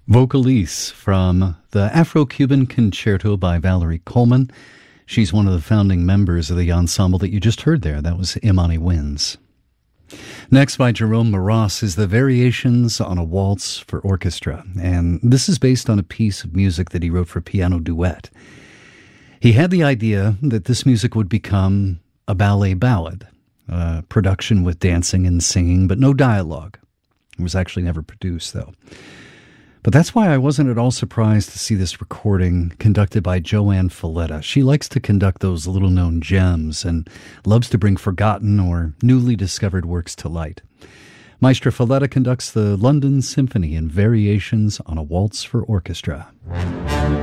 Vocalise from the Afro-Cuban Concerto by Valerie Coleman. She's one of the founding members of the ensemble that you just heard there. That was Imani Winds. Next by Jerome Moross is the Variations on a Waltz for Orchestra, and this is based on a piece of music that he wrote for piano duet. He had the idea that this music would become a ballet ballad, a production with dancing and singing, but no dialogue. It was actually never produced, though. But that's why I wasn't at all surprised to see this recording conducted by Joanne Falletta. She likes to conduct those little-known gems and loves to bring forgotten or newly discovered works to light. Maestra Falletta conducts the London Symphony in Variations on a Waltz for Orchestra.